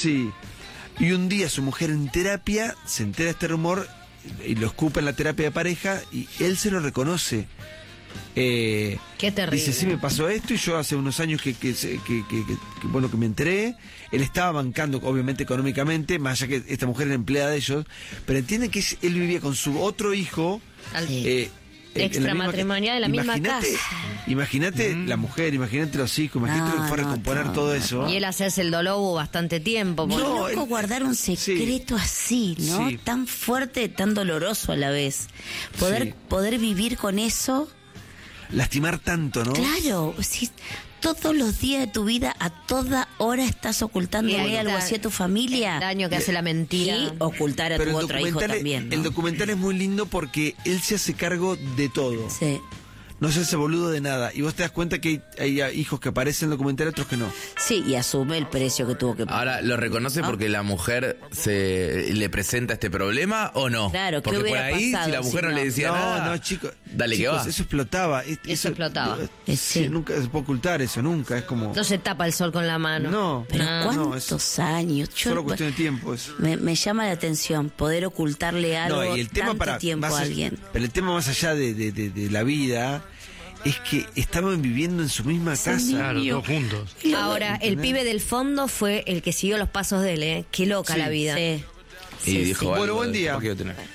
Sí. Y un día su mujer en terapia se entera de este rumor y lo escupe en la terapia de pareja y él se lo reconoce. Qué terrible. Dice, sí, me pasó esto y yo hace unos años que me enteré. Él estaba bancando, obviamente, económicamente, más allá que esta mujer era empleada de ellos, pero entiende que él vivía con su otro hijo. Extramatrimonial en la misma casa. Imagínate la mujer, imagínate los hijos, imagínate lo que fue a recomponer todo eso. Y él hacerse el dolor hubo bastante tiempo. Qué loco guardar un secreto así, ¿no? Sí. Tan fuerte, tan doloroso a la vez. Poder vivir con eso. Lastimar tanto, ¿no? Claro, sí, todos los días de tu vida, a toda hora estás ocultándole algo así a tu familia. El daño que hace la mentira. Y ocultar a tu otro hijo también, ¿no? El documental es muy lindo porque él se hace cargo de todo. Sí. No se hace boludo de nada. Y vos te das cuenta que hay hijos que aparecen en el documental y otros que no. Sí, y asume el precio que tuvo que pagar. Ahora, ¿lo reconoce porque la mujer le presenta este problema o no? Claro, ¿qué porque por hubiera ahí, pasado si la mujer si no le decía nada. No, chicos. Dale, que va. Eso explotaba. Eso explotaba. Sí, nunca se puede ocultar eso, nunca. Es como. No se tapa el sol con la mano. No. Pero no, ¿cuántos años? Solo cuestión de tiempo eso. Me llama la atención poder ocultarle algo No, y el tema tanto tiempo a alguien. Pero el tema más allá de la vida es que estaban viviendo en su misma casa. Claro, todos juntos. Ahora, el pibe del fondo fue el que siguió los pasos de él, ¿eh? Qué loca la vida. Sí. Y dijo, Bueno, algo buen de- día. capaz que iba a tener.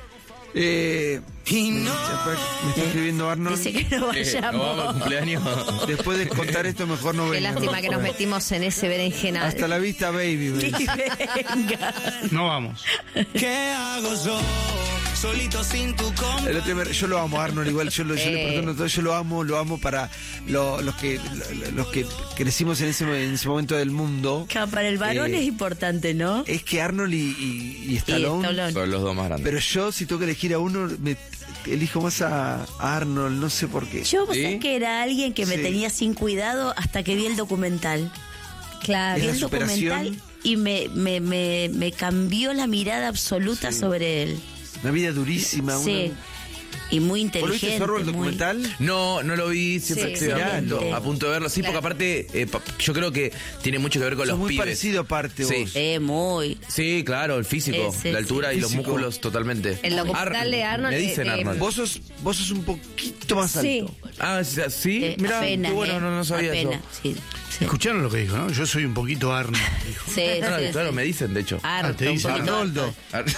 Me está escribiendo Arnold. Dice que no vayamos. ¿No vamos al cumpleaños? Después de contar esto, mejor no Qué venga. lástima que nos metimos en ese berenjenal. Hasta la vista, baby. Venga. No vamos. ¿Qué hago yo? Solito sin tu compañía. El otro día yo lo amo, Arnold, igual yo le perdono todo, yo lo amo para los que crecimos en ese momento del mundo. Para el varón es importante, ¿no? Es que Arnold y Stallone, Son los dos más grandes. pero yo si tengo que elegir a uno, elijo más a Arnold, no sé por qué. Yo ¿Sí? sé que era alguien que me Sí. tenía sin cuidado hasta que vi el documental. Claro. Vi la el superación. documental y me cambió la mirada absoluta sobre él. Una vida durísima. Sí. Y muy ¿Vos lo viste, inteligente. Zorro, el muy- documental? No lo vi, siempre Sí, estoy excelente. a punto de verlo. Sí, porque aparte, yo creo que tiene mucho que ver con Sos los muy pibes. parecido aparte Sí. vos. Muy. Sí, claro, el físico, Sí, la altura y los Físico. músculos totalmente. El documental de Arnold, Me dicen Arnold. Vos sos un poquito más alto. Sí. Ah, sí, mira, apenas, qué bueno, no sabía apenas, eso. sí, sí. ¿Escucharon lo que dijo, no? Yo soy un poquito Arnold, dijo. Sí, Claro, sí, claro, sí. me dicen, de hecho. Harto, te un dicen poquito Arnoldo.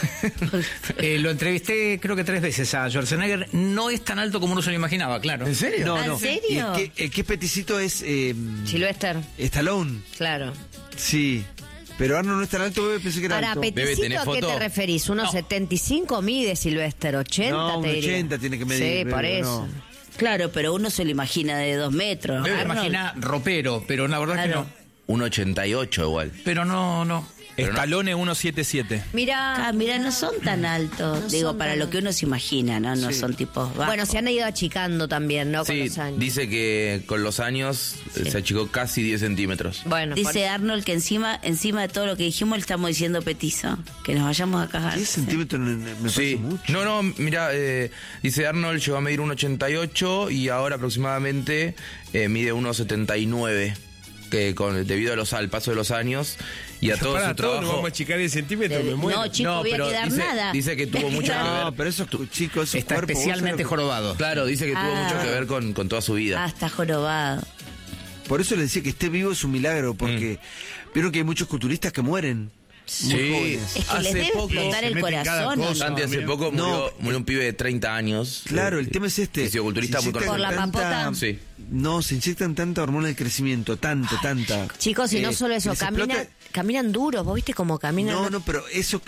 Lo entrevisté creo que 3 veces a Schwarzenegger. No es tan alto como uno se lo imaginaba, claro. ¿En serio? No, ¿Ah, en no. serio? Y el que es peticito es Sylvester, Stallone. claro. Sí. Pero Arnold no es tan alto, bebé, pensé que era Ahora, alto. Bebe, peticito, ¿tenés ¿a qué foto? te referís? ¿Unos 75 mide Sylvester? ¿80 No, te un diría? 80 tiene que medir, Sí, por bebé, eso. no. Claro, pero uno se lo imagina de 2 metros. Me Arnold. imagina ropero, pero la verdad Claro. que no. 1,88 igual. Pero no. Estalone 177. Mira, Mira, no son tan altos. No Digo, son para tan lo que uno se imagina, ¿no? No son tipos bajos. bueno, se han ido achicando también, ¿no? Con Sí, los años. dice que con los años se achicó casi 10 centímetros. Bueno, Dice Arnold que encima de todo lo que dijimos le estamos diciendo petizo. Que nos vayamos a cagar. 10 centímetros me parece Sí, mucho. no, mira, dice Arnold llegó a medir 1,88 y ahora aproximadamente mide 1,79, que debido al paso de los años y a todo Para su todo trabajo. nos vamos a achicar el centímetro, me muero. No, chico, No, voy a pero quedar dice- nada. dice que tuvo mucho que ver. No, pero eso, chicos, esos Está cuerpos, vos especialmente sabés lo jorobado. Claro, dice que tuvo Ah. mucho que ver con toda su vida. Ah, está jorobado. que- Por eso le decía que esté vivo es un milagro, porque vieron que hay muchos culturistas que mueren. Muy jóvenes. Es que les debe explotar se el meten cada corazón. cosa. Santi hace mira. poco No, murió un pibe de 30 años. Claro, el tema es este. Fisioculturista Se muy inyectan conocido. ¿Por la papota? Sí. No, se inyectan tanta hormona del crecimiento, tanta. chicos, y no solo eso, les explota- caminan duros, ¿vos viste cómo caminan? No, pero eso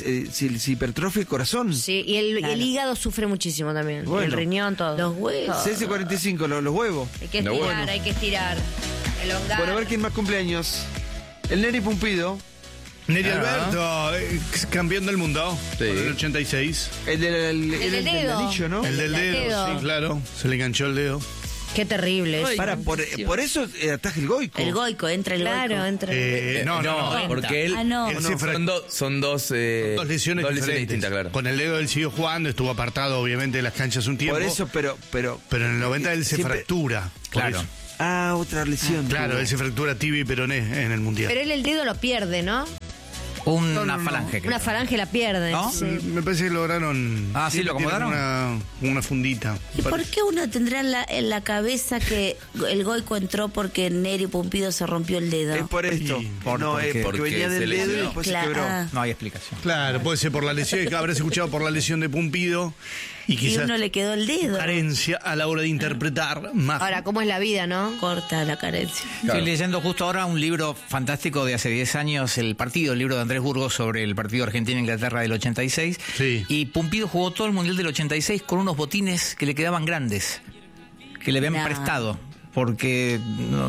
se hipertrofia el corazón. Sí, y el hígado sufre muchísimo también. Bueno. El riñón, todo. Los huevos. Todo. CS45, los huevos. Hay que No, estirar, bueno. hay que estirar. Elongar. Bueno, a ver quién más cumpleaños. El Neri Pumpido, Neri Ah. Alberto, campeón del mundo, Sí. por el 86. el del del dedo. anillo, ¿no? El del dedo, dedo. sí, claro. Se le enganchó el dedo. Qué terrible. eso. Para, por eso ataja el Goico. El goico, entra el Claro, goico. entre. No, porque él, Ah, no. Él se son dos lesiones diferentes. distintas, claro. Con el dedo él siguió jugando, estuvo apartado obviamente de las canchas un tiempo. Por eso, pero Pero en el 90 él se siempre- fractura. por Claro. eso. otra lesión. Claro, tuvo. él se fractura tibia y peroné en el mundial. Pero él el dedo lo pierde, ¿no? Una falange, creo. Una falange la pierde. ¿No? Sí. Me parece que lograron. Ah, ¿sí lo tienen acomodaron? Una fundita. ¿Y por qué uno tendrá en la cabeza que el Goico entró porque Neri Pumpido se rompió el dedo? Es por esto. Porque Porque venía se del dedo y lesionó. después Claro. se quebró. Ah. No hay explicación. Claro, puede ser por la lesión, habrás escuchado por la lesión de Pumpido y Y quizás uno le quedó el dedo. carencia a la hora de interpretar más. Ahora, ¿cómo es la vida, no? Corta la carencia. Estoy leyendo justo ahora un libro fantástico de hace 10 años, el libro de Andrés Burgos sobre el partido Argentina-Inglaterra del 86. Sí. Y Pumpido jugó todo el Mundial del 86 con unos botines que le quedaban grandes, que le habían No. prestado, porque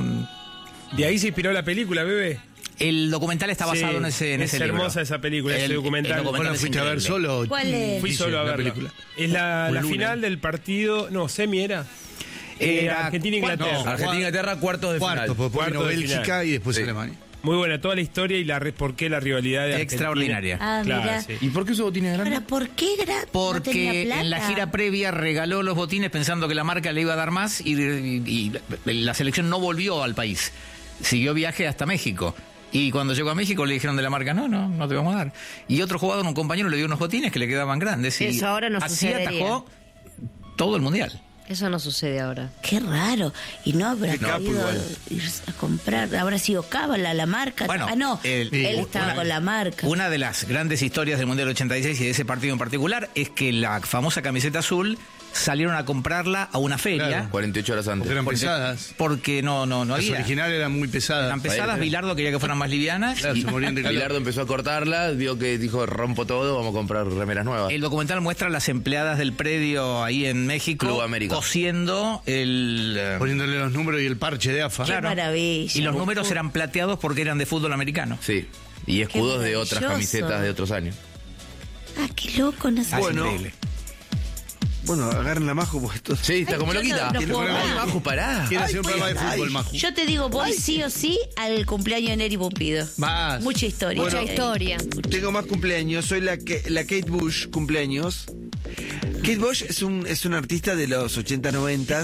De ahí se inspiró la película, bebé. el documental está basado Sí, en ese libro. es hermosa esa película, ese documental. ¿Vos la es fuiste a ver increíble. solo? ¿Cuál es? Fui Dice solo a la verla. película. Es la Un lunes. final del partido. No, semi era. Era Argentina-Inglaterra. no, Argentina-Inglaterra, cuartos de Cuarto, final. pues Cuarto vino de Bélgica final. y después Sí. Alemania. Muy buena toda la historia y por qué la rivalidad de Argentina. extraordinaria. Ah, Claro, mira. sí. ¿Y por qué esos botines grandes? Ahora, ¿por qué no tenía Porque plata? en la gira previa regaló los botines pensando que la marca le iba a dar más y la selección no volvió al país. Siguió viaje hasta México. Y cuando llegó a México le dijeron de la marca, no te vamos a dar. Y otro jugador, un compañero, le dio unos botines que le quedaban grandes. Y Eso ahora no así sucedería. atajó todo el Mundial. Eso no sucede ahora. Qué raro. Y no habrá Qué capo querido igual. ir a comprar. Habrá sido Cábala la marca. Bueno, no. Él estaba una- con la marca. Una de las grandes historias del Mundial 86 y de ese partido en particular es que la famosa camiseta azul salieron a comprarla a una feria. Claro. 48 horas antes. Porque eran Porque- pesadas. Porque no Las había. originales eran muy pesadas. Eran pesadas, Bilardo quería que fueran más livianas. Claro, y se morían de calor. Bilardo empezó a cortarla, dijo, rompo todo, vamos a comprar remeras nuevas. el documental muestra a las empleadas del predio ahí en México Club América. cosiendo el... Poniéndole los números y el parche de AFA. Qué maravilla. Y los números eran plateados porque eran de fútbol americano. Sí. Y escudos de otras maravilloso. camisetas de otros años. Ah, qué loco. No sé. Ah, es Bueno. increíble. Bueno, agarren la majo porque esto... Sí, está Ay, como yo loquita. no puedo Ay, más. Maju, pará. Quiere hacer un programa de fútbol, Maju. Yo te digo, voy sí o sí al cumpleaños de Neri Pumpido. Vas. Mucha historia. Mucha historia. Tengo más cumpleaños, soy la Kate Bush cumpleaños. Kate Bush es un artista de los 80, 90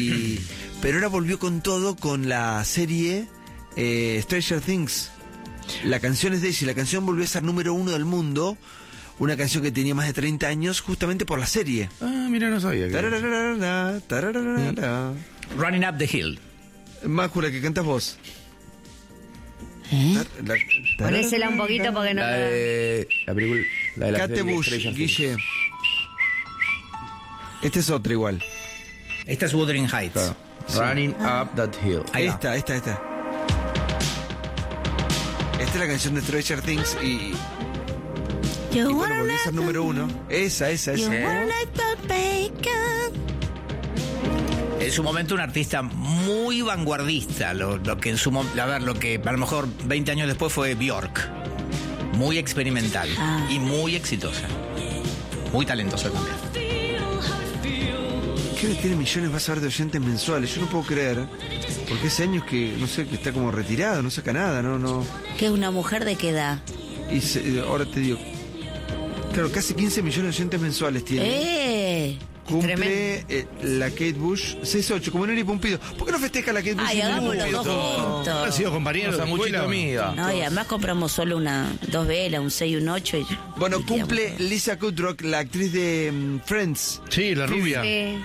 pero ahora volvió con todo con la serie Stranger Things. La canción es de ella y la canción volvió a ser número 1 del mundo. Una canción que tenía más de 30 años justamente por la serie. Ah, mira, no sabía. Tarararara, tarararara. Running Up the Hill. Maju, la que cantas vos. Ponésela un poquito porque no... La de la película. La de la Kate serie Bush, Stranger Things. Guille. Esta es otra igual. Esta es Wuthering Heights. Claro. Running up that hill. Ahí va. Esta. Esta es la canción de Stranger Things y bueno, volvió a ser número 1. Esa. En su momento un artista muy vanguardista, lo que en su lo que a lo mejor 20 años después fue Björk. Muy experimental y muy exitosa. Muy talentosa también. Creo que tiene millones, vas a ver, de oyentes mensuales. Yo no puedo creer, porque hace años que, no sé, que está como retirado, no saca nada, no. ¿Qué es una mujer de qué edad? Y ahora te digo, claro, casi 15 millones de oyentes mensuales tiene. Cumple la Kate Bush 6'8", como Neri Pumpido. ¿Por qué no festeja la Kate Bush? Ay, y Neri hagamos los Pumpido? dos juntos. ¿Ha sido compañero de Sanguchito escuela? amiga. No, y además compramos solo dos velas, un 6 y un 8. Bueno, cumple Lisa Kudrow, la actriz de Friends. Sí, la rubia.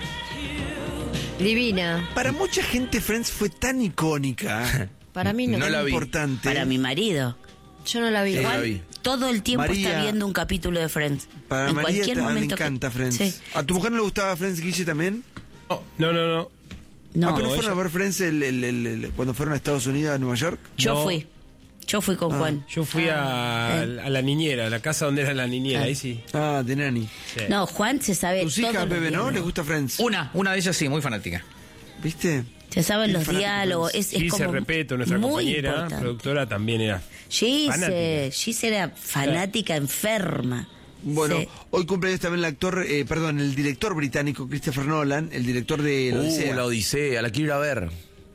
Divina. Para mucha gente Friends fue tan icónica, Para mí no. No la tan vi. importante. Para mi marido. Yo no la vi. Sí, la Juan vi. todo el tiempo María- está viendo un capítulo de Friends. Para en María cualquier le momento encanta Friends. Sí. ¿A tu mujer no le gustaba Friends, Guille, también? No. No, ¿Pero no, fueron a ver Friends cuando fueron a Estados Unidos, a Nueva York? yo No. fui. Yo fui con Juan. Yo fui a la niñera, a la casa donde era la niñera, ahí sí. Ah, de Nani. Sí. No, Juan se sabe Tus todos hijas, los bebé, ¿no? diálogos. ¿Les gusta Friends? Una de ellas sí, muy fanática. ¿Viste? Se saben Bien los fanático diálogos. Friends. Es Gise como Repeto, nuestra muy compañera, importante. productora, también era. fanática. Gise era fanática enferma. Bueno, Sí. hoy cumpleaños también el director británico Christopher Nolan, el director de La Odisea. La Odisea, la quiero ir a ver.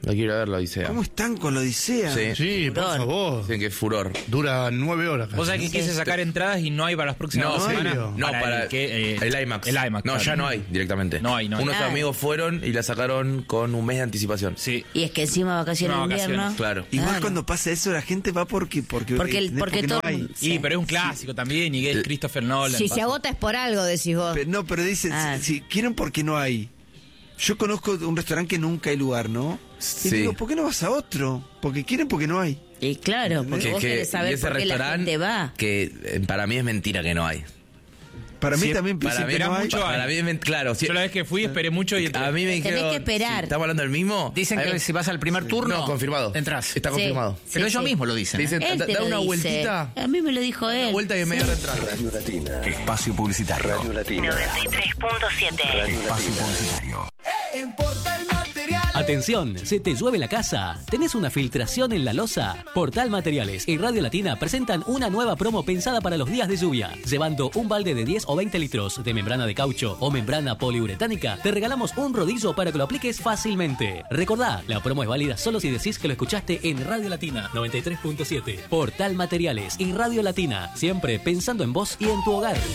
La quiero ver, la Odisea. ¿Cómo están con la Odisea? Sí. Sí, por favor. Dicen que es furor. Dura 9 horas. Vos sabés que quise sacar entradas y no hay para las próximas No, dos ¿en semanas. serio? No, para el IMAX. El IMAX. No, claro. ya no hay directamente. No hay. Unos amigos fueron y la sacaron con un mes de anticipación. Sí. Y es que encima vacaciones de No, invierno. vacaciones, Claro. Igual Claro. cuando pasa eso, la gente va porque Porque no todo. hay. Sí. Y pero es un clásico también, y es Christopher Nolan. Si se agota es por algo, decís vos. Pero dicen, Ah. si quieren porque no hay. Yo conozco un restaurante que nunca hay lugar, ¿no? Y Sí. digo, ¿por qué no vas a otro? Porque quieren porque no hay. Y claro, porque vos querés y saber ese por qué la gente va. que para mí es mentira que no hay. Para mí Sí, también Para mí, siempre no hay. mucho para mí es claro. Yo la vez que fui esperé mucho y A mí me Tenés dijeron. que esperar. ¿Estamos hablando del mismo? Dicen A que mí- si vas al primer turno, No, confirmado. entras. Está Sí. confirmado. Pero Sí, ellos sí. mismos lo dicen. Dicen, Él te da lo una dice. vueltita. A mí me lo dijo él. Una vuelta y en media hora entrar. Radio Latina. Espacio publicitario. Radio Latina. 93.7. Espacio publicitario. Atención, ¿se te llueve la casa? ¿Tenés una filtración en la losa? Portal Materiales y Radio Latina presentan una nueva promo pensada para los días de lluvia. Llevando un balde de 10 o 20 litros de membrana de caucho o membrana poliuretánica, te regalamos un rodillo para que lo apliques fácilmente. Recordá, la promo es válida solo si decís que lo escuchaste en Radio Latina 93.7. Portal Materiales y Radio Latina, siempre pensando en vos y en tu hogar.